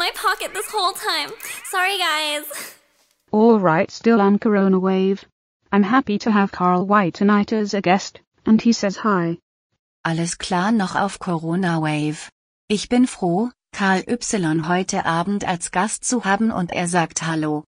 my pocket this whole time. Sorry, guys. Alright, still on Corona Wave. I'm happy to have Carl White tonight as a guest, and he says hi. Alles klar noch auf Corona Wave. Ich bin froh, Karl Y heute Abend als Gast zu haben und er sagt Hallo.